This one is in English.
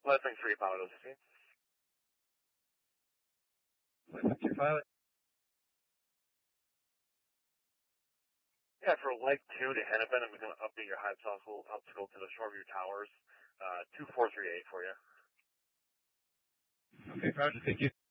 Blessing 3, pilot OCC. Blessing 2, pilot. Yeah, for leg 2 to Hennepin, I'm going to update your height obstacle to the Shoreview Towers. 2438 for you. Okay, Roger, thank you.